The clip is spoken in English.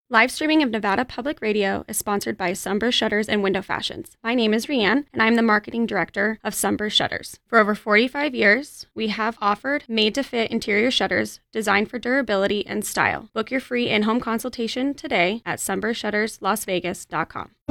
Live streaming of Nevada Public Radio is sponsored by Sunburst Shutters and Window Fashions. My name is Rianne, and I'm the marketing director of Sunburst Shutters. For over 45 years, we have offered made-to-fit interior shutters designed for durability and style. Book your free in-home consultation today at sunburstshutterslasvegas.com.